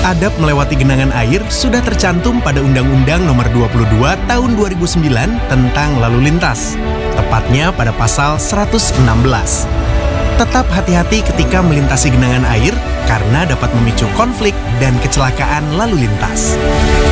Adab melewati genangan air sudah tercantum pada Undang-Undang Nomor 22 Tahun 2009 tentang lalu lintas, tepatnya pada pasal 116. Tetap hati-hati ketika melintasi genangan air karena dapat memicu konflik dan kecelakaan lalu lintas.